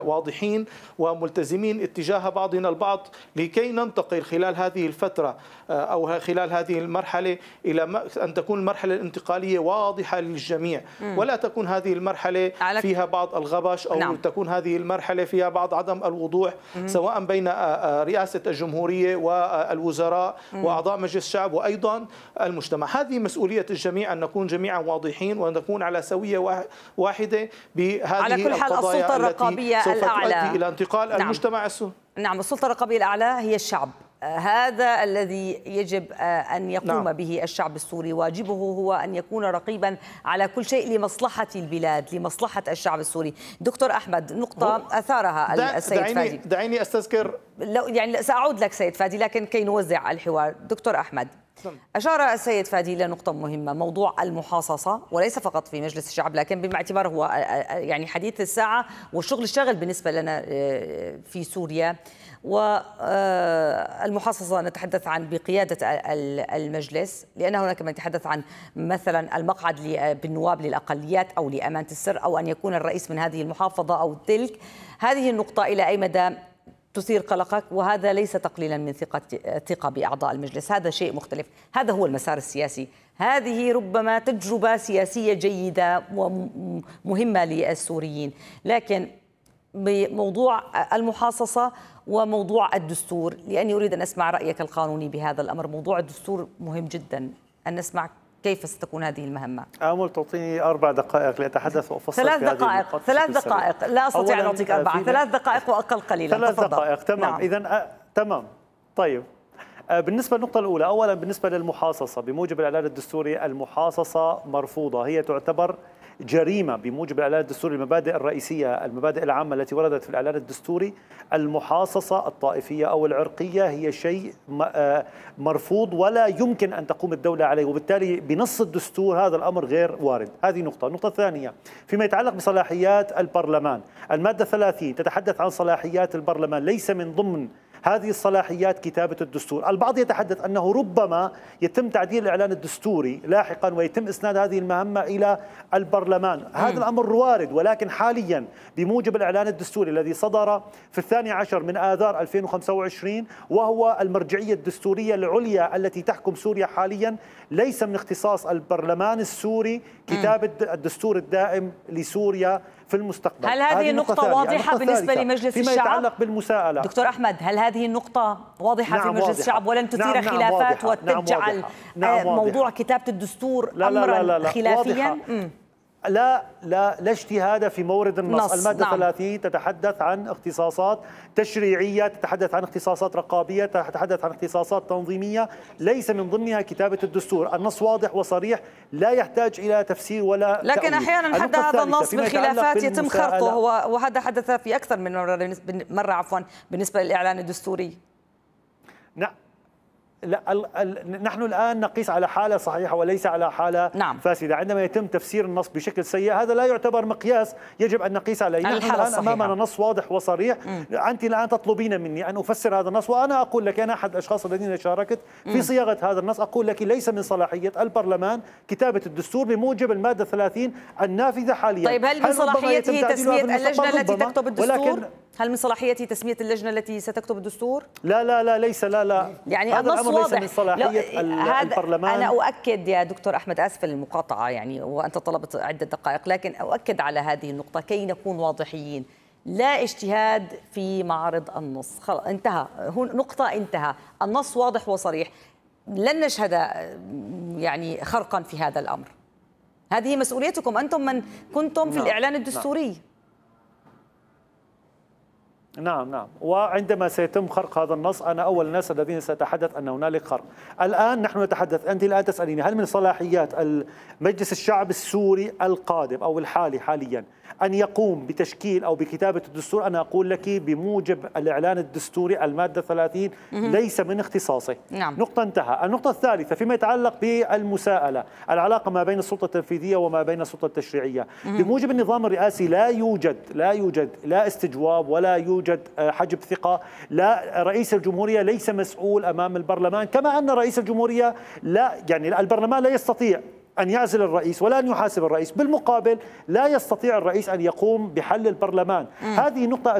واضحين وملتزمين اتجاه بعضنا البعض لكي ننتقل خلال هذه الفترة أو خلال هذه المرحلة إلى أن تكون المرحلة الانتقالية واضحة للجميع، ولا تكون هذه المرحلة فيها بعض الغبش أو تكون هذه المرحلة فيها بعض عدم الوضوح سواء بين رئاسة الجمهورية والوزراء وأعضاء مجلس الشعب وأيضا المجتمع. هذه مسؤولية الجميع أن نكون جميعا واضحين ونكون على سوية واحدة بهذه على كل حال القضايا السلطة الرقابية سوف الأعلى تؤدي إلى انتقال المجتمع السوري. نعم، السلطة الرقابية الأعلى هي الشعب، هذا الذي يجب أن يقوم به الشعب السوري. واجبه هو أن يكون رقيبا على كل شيء لمصلحة البلاد، لمصلحة الشعب السوري. دكتور أحمد، نقطة أثارها السيد فادي. دعيني أستذكر، يعني سأعود لك سيد فادي لكن كي نوزع الحوار. دكتور أحمد، أشار السيد فادي إلى نقطة مهمة، موضوع المحاصصة، وليس فقط في مجلس الشعب لكن بما اعتباره هو يعني حديث الساعة والشغل الشاغل بالنسبة لنا في سوريا. والمحاصصة نتحدث عن بقيادة المجلس، لأن هناك من يتحدث عن مثلا المقعد بالنواب للأقليات أو لأمانة السر أو أن يكون الرئيس من هذه المحافظة أو تلك. هذه النقطة إلى أي مدى تثير قلقك؟ وهذا ليس تقليلا من ثقة بأعضاء المجلس، هذا شيء مختلف، هذا هو المسار السياسي. هذه ربما تجربة سياسية جيدة ومهمة للسوريين، لكن بموضوع المحاصصة وموضوع الدستور، لأني أريد أن أسمع رأيك القانوني بهذا الأمر. موضوع الدستور مهم جدا، أن نسمع كيف ستكون هذه المهمة. آمل تعطيني 4 دقائق لأتحدث وأفصل 3 دقائق، 3 دقائق، لا أستطيع أن أعطيك 4، 3 دقائق وأقل قليلا. 3 دقائق، تمام. نعم. إذن تمام. طيب، بالنسبة للنقطة الأولى، أولا بالنسبة للمحاصصة، بموجب الإعلان الدستوري المحاصصة مرفوضة، هي تعتبر جريمة بموجب الإعلان الدستوري. المبادئ الرئيسية، المبادئ العامة التي وردت في الإعلان الدستوري، المحاصصة الطائفية أو العرقية هي شيء مرفوض ولا يمكن أن تقوم الدولة عليه، وبالتالي بنص الدستور هذا الأمر غير وارد. هذه نقطة. النقطة الثانية فيما يتعلق بصلاحيات البرلمان، المادة 30 تتحدث عن صلاحيات البرلمان، ليس من ضمن هذه الصلاحيات كتابة الدستور. البعض يتحدث أنه ربما يتم تعديل الإعلان الدستوري لاحقا ويتم إسناد هذه المهمة إلى البرلمان. هذا الأمر وارد، ولكن حاليا بموجب الإعلان الدستوري الذي صدر في 12 من آذار 2025 وهو المرجعية الدستورية العليا التي تحكم سوريا حاليا، ليس من اختصاص البرلمان السوري كتابة الدستور الدائم لسوريا في المستقبل. هل هذه النقطة واضحة بالنسبة لمجلس الشعب؟ فيما يتعلق بالمساءلة، دكتور أحمد، هل هذه النقطة واضحة في مجلس الشعب ولن تثير خلافات وتجعل موضوع كتابة الدستور أمرا خلافيا؟ لا اجتهاد في مورد النص. المادة 30 تتحدث عن اختصاصات تشريعية، تتحدث عن اختصاصات رقابية، تتحدث عن اختصاصات تنظيمية، ليس من ضمنها كتابة الدستور. النص واضح وصريح، لا يحتاج إلى تفسير ولا لكن تأويل. أحيانا حتى هذا النص بالخلافات يتم خرقه، وهذا حدث في أكثر من مرة بالنسبة للإعلان الدستوري. نعم، نحن الآن نقيس على حالة صحيحة وليس على حالة فاسدة. عندما يتم تفسير النص بشكل سيء هذا لا يعتبر مقياس يجب أن نقيس عليه. نحن الآن أمامنا نص واضح وصريح. أنت الآن تطلبين مني أن أفسر هذا النص، وأنا أقول لك، أنا أحد الأشخاص الذين شاركت في صياغة هذا النص، أقول لك ليس من صلاحية البرلمان كتابة الدستور بموجب المادة 30 النافذة حاليا. طيب، هل من صلاحيته تسمية اللجنة التي تكتب الدستور؟ هل من صلاحيته تسمية اللجنة التي ستكتب الدستور؟ لا ليس، لا يعني النص واضح. من صلاحية البرلمان. أنا أؤكد يا دكتور أحمد، آسف للمقاطعة يعني وأنت طلبت عدة دقائق، لكن أؤكد على هذه النقطة كي نكون واضحين. لا اجتهاد في معرض النص، خلاص انتهى، نقطة انتهى، النص واضح وصريح، لن نشهد يعني خرقا في هذا الأمر. هذه مسؤوليتكم، أنتم من كنتم في الإعلان الدستوري. نعم، وعندما سيتم خرق هذا النص أنا أول الناس الذين سأتحدث أن هنالك خرق. الآن نحن نتحدث، أنت الآن تسأليني هل من صلاحيات مجلس الشعب السوري القادم أو الحالي حاليا أن يقوم بتشكيل أو بكتابة الدستور؟ أنا أقول لك بموجب الإعلان الدستوري المادة 30 ليس من اختصاصه. نقطة انتهى. النقطة الثالثة فيما يتعلق بالمساءلة، العلاقة ما بين السلطة التنفيذية وما بين السلطة التشريعية. بموجب النظام الرئاسي لا يوجد لا استجواب ولا يوجد حجب ثقة. لا، رئيس الجمهورية ليس مسؤول أمام البرلمان، كما أن رئيس الجمهورية لا، يعني البرلمان لا يستطيع أن يعزل الرئيس ولا أن يحاسب الرئيس، بالمقابل لا يستطيع الرئيس أن يقوم بحل البرلمان. هذه نقطة